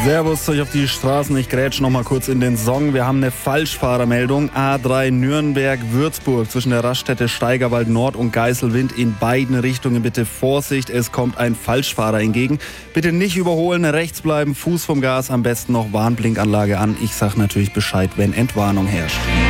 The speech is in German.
Servus, euch auf die Straßen. Ich grätsch noch mal kurz in den Song. Wir haben eine Falschfahrermeldung. A3 Nürnberg-Würzburg zwischen der Raststätte Steigerwald Nord und Geiselwind. In beiden Richtungen bitte Vorsicht. Es kommt ein Falschfahrer entgegen. Bitte nicht überholen, rechts bleiben, Fuß vom Gas, am besten noch Warnblinkanlage an. Ich sag natürlich Bescheid, wenn Entwarnung herrscht.